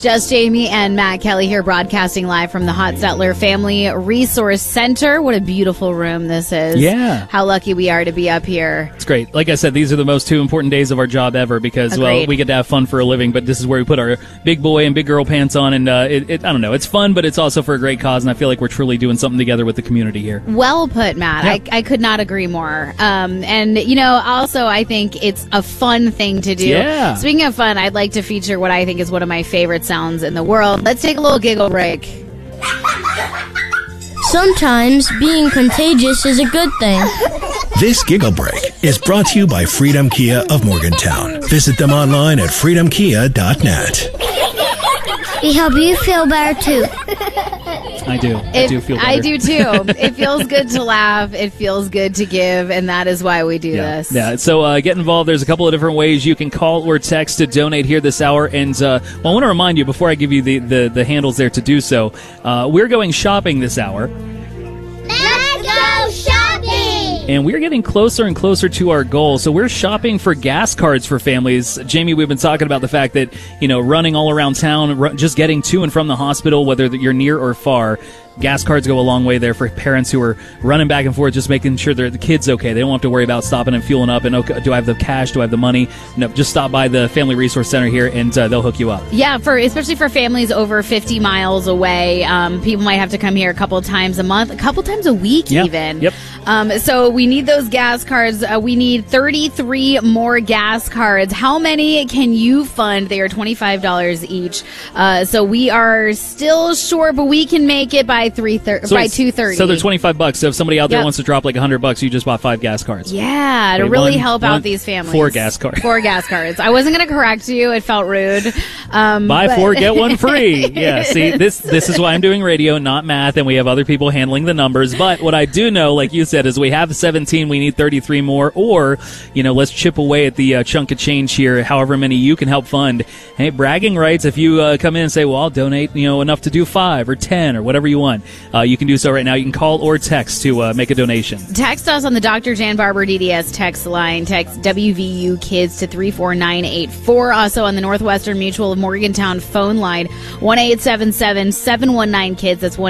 Just Jamie and Matt Kelly here broadcasting live from the Hot Settler Family Resource Center. What a beautiful room this is. Yeah. How lucky we are to be up here. It's great. Like I said, these are the most 2 important days of our job ever because, Agreed. well, we get to have fun for a living, but this is where we put our big boy and big girl pants on, and I don't know, it's fun, but it's also for a great cause, and I feel like we're truly doing something together with the community here. Well put, Matt. Yeah. I could not agree more. And, you know, also I think it's a fun thing to do. Yeah. Speaking of fun, I'd like to feature what I think is one of my favorite sounds in the world. Let's take a little giggle break. Sometimes being contagious is a good thing. This Giggle Break is brought to you by Freedom Kia of Morgantown. Visit them online at freedomkia.net. We hope you feel better too. I do. I do feel better. I do too. It feels good to laugh. It feels good to give, and that is why we do this. Yeah. So get involved. There's a couple of different ways you can call or text to donate here this hour. And I want to remind you before I give you the handles there to do so, we're going shopping this hour. Let's go shopping! And we're getting closer and closer to our goal. So we're shopping for gas cards for families. Jamie, we've been talking about the fact that, you know, running all around town, just getting to and from the hospital, whether you're near or far, gas cards go a long way there for parents who are running back and forth, just making sure the kid's okay. They don't have to worry about stopping and fueling up and, okay, do I have the cash? Do I have the money? No, just stop by the Family Resource Center here and they'll hook you up. Yeah, especially for families over 50 miles away. People might have to come here a couple of times a month, a couple times a week even. Yep. So we need those gas cards. We need 33 more gas cards. How many can you fund? They are $25 each. So we are still short, but we can make it by 2:30. So they're $25. So if somebody out there wants to drop like $100, you just bought 5 gas cards. Yeah, to really help out these families. 4 gas cards. 4 gas cards. I wasn't going to correct you. It felt rude. Buy 4, get 1 free. Yeah, see, this is why I'm doing radio, not math, and we have other people handling the numbers. But what I do know, like you said, is we have 17, we need 33 more, or, you know, let's chip away at the chunk of change here, however many you can help fund. Hey, bragging rights, if you come in and say, well, I'll donate, you know, enough to do 5 or 10 or whatever you want, you can do so right now. You can call or text to make a donation. Text us on the Dr. Jan Barber DDS text line. Text WVU Kids to 34984. Also on the Northwestern Mutual of Morgantown phone line, 1-877-719-KIDS. That's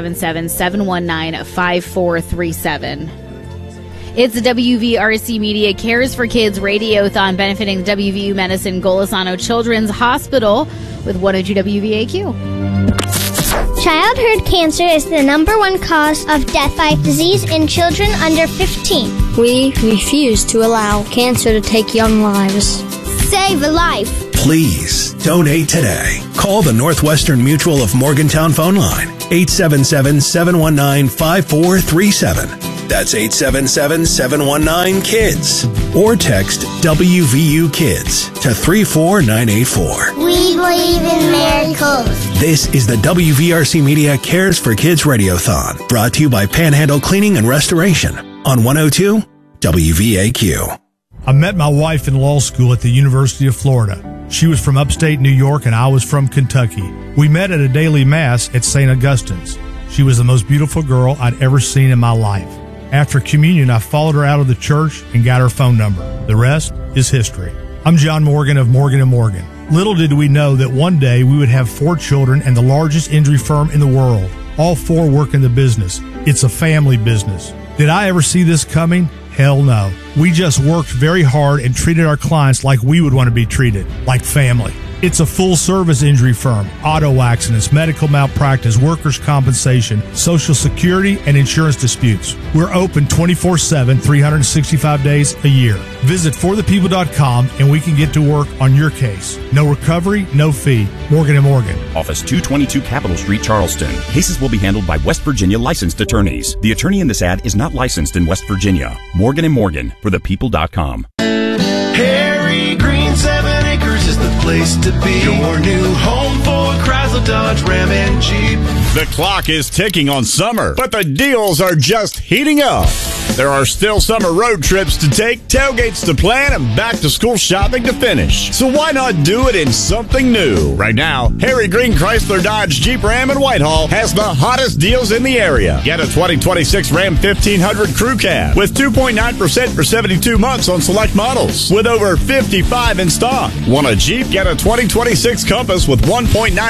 1-877-719-5437. It's the WVRC Media Cares for Kids Radiothon benefiting the WVU Medicine Golisano Children's Hospital with 102 WVAQ. Childhood cancer is the #1 cause of death by disease in children under 15. We refuse to allow cancer to take young lives. Save a life. Please donate today. Call the Northwestern Mutual of Morgantown phone line, 877-719-5437. That's 877-719-KIDS. Or text WVU Kids to 34984. We believe in miracles. This is the WVRC Media Cares for Kids Radiothon, brought to you by Panhandle Cleaning and Restoration on 102 WVAQ. I met my wife in law school at the University of Florida. She was from upstate New York and I was from Kentucky. We met at a daily mass at St. Augustine's. She was the most beautiful girl I'd ever seen in my life. After communion, I followed her out of the church and got her phone number. The rest is history. I'm John Morgan of Morgan & Morgan. Little did we know that one day we would have 4 children and the largest injury firm in the world. All 4 work in the business. It's a family business. Did I ever see this coming? Hell no. We just worked very hard and treated our clients like we would want to be treated, like family. It's a full-service injury firm, auto accidents, medical malpractice, workers' compensation, Social Security, and insurance disputes. We're open 24/7, 365 days a year. Visit forthepeople.com and we can get to work on your case. No recovery, no fee. Morgan & Morgan. Office 222 Capitol Street, Charleston. Cases will be handled by West Virginia licensed attorneys. The attorney in this ad is not licensed in West Virginia. Morgan & Morgan, forthepeople.com. Harry Green 7 Acres is the place to be. Your new home for Chrysler, Dodge, Ram, and Jeep. The clock is ticking on summer, but the deals are just heating up. There are still summer road trips to take, tailgates to plan, and back-to-school shopping to finish. So why not do it in something new? Right now, Harry Green Chrysler Dodge Jeep Ram in Whitehall has the hottest deals in the area. Get a 2026 Ram 1500 Crew Cab with 2.9% for 72 months on select models, with over 55 in stock. Want a Jeep? Get a 2026 Compass with 1.9%